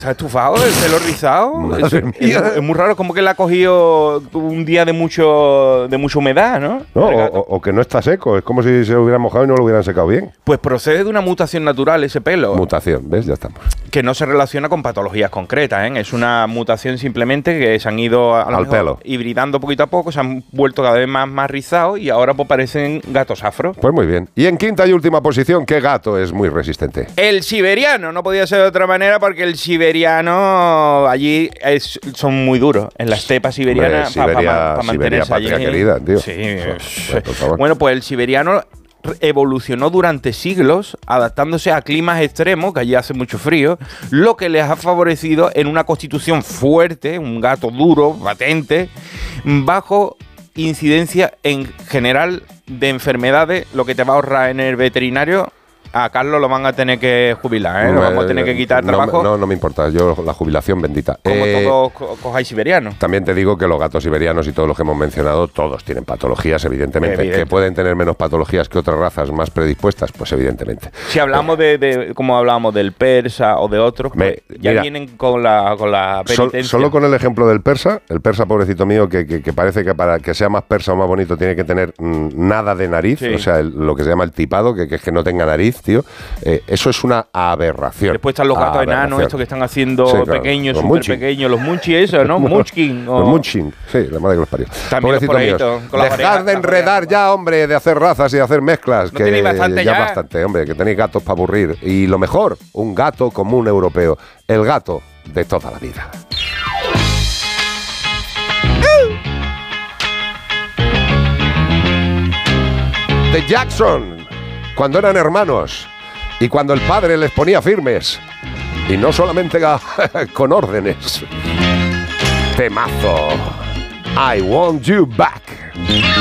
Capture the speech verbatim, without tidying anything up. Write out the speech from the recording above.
Está estufado, el pelo rizado. Madre es, mía. es, es muy raro, como que le ha cogido un día de mucho de mucha humedad, ¿no? No, o, o que no está seco, es como si se lo hubieran mojado y no lo hubieran secado bien. Pues procede de una mutación natural ese pelo. Mutación, ¿ves? Ya estamos. Que no se relaciona con patologías concretas, ¿eh? Es una mutación simplemente que se han ido a lo Al mejor pelo. hibridando poquito a poco, se han vuelto cada vez más, más rizados y ahora pues parecen gatos afro. Pues muy bien. Y en quinta y última posición, ¿qué gato es muy resistente? El siberiano, no podía ser de otra manera porque el siberiano allí es, son muy duros. En la estepa siberiana, Hombre, para Siberia, pa, pa Siberia, mantenerse allí. patria querida, tío. Sí. Bueno, por favor. Bueno, pues el siberiano evolucionó durante siglos adaptándose a climas extremos, que allí hace mucho frío, lo que les ha favorecido en una constitución fuerte, un gato duro, patente, bajo incidencia en general de enfermedades, lo que te va a ahorrar en el veterinario. A Carlos lo van a tener que jubilar, ¿eh? Lo vamos a tener que quitar no, trabajo. No, no me importa, yo la jubilación bendita. Como Eh, todos co cojáis siberiano. También te digo que los gatos siberianos y todos los que hemos mencionado, todos tienen patologías, evidentemente. Evidente. Que pueden tener menos patologías que otras razas más predispuestas, pues evidentemente. Si hablamos de, de, como hablábamos del persa o de otros, Me- pues ya mira, vienen con la, con la Sol- penitencia. solo con el ejemplo del persa, el persa pobrecito mío, que, que, que parece que para que sea más persa o más bonito tiene que tener mm, nada de nariz, Sí. o sea, el- lo que se llama el tipado, que, que es que no tenga nariz, tío. Eh, eso es una aberración. Después están los gatos Aberración. enanos, estos que están haciendo Sí, claro, pequeños, los súper munchkin. pequeños, los munchi eso, ¿no? Munchkin. Los Munchkin, sí, la madre que los parió. También los Pobrecito polaitos, míos. con las Dejad orejas- de las enredar orejas. ya, hombre, de hacer razas y de hacer mezclas. ¿No que tenéis bastante ya? bastante, hombre, que tenéis gatos para aburrir. Y lo mejor, un gato común europeo. El gato de toda la vida. The Jackson, cuando eran hermanos y cuando el padre les ponía firmes. Y no solamente ga- con órdenes. Temazo. I want you back.